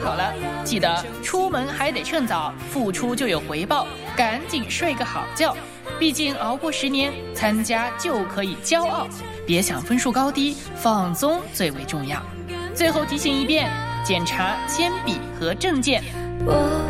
考了，记得出门还得趁早，付出就有回报，赶紧睡个好觉。毕竟熬过10年，参加就可以骄傲。别想分数高低，放松最为重要。最后提醒一遍，检查铅笔和证件。